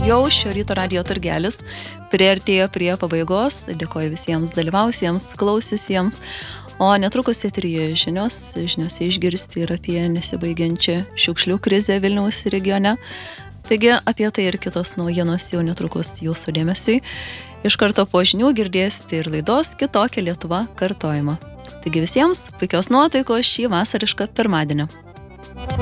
jau šio ryto radijo turgelis priartėjo prie pabaigos. Dėkoju visiems dalyvausiems, klausiusiems. O netrukus eteryje žiniose išgirsti ir apie nesibaigiančią šiukšlių krizę Vilniaus regione. Taigi apie tai ir kitos naujienos jau netrukus jūsų dėmesiui. Iš karto po žinių girdėsite ir laidos Kitokia Lietuva kartojimą. Taigi visiems puikios nuotaikos šį vasarišką pirmadienį.